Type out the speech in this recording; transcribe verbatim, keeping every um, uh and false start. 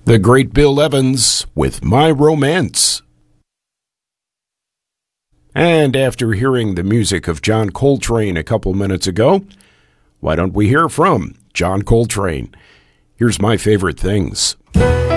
The great Bill Evans with My Romance. And after hearing the music of John Coltrane a couple minutes ago, why don't we hear from John Coltrane? Here's My Favorite Things.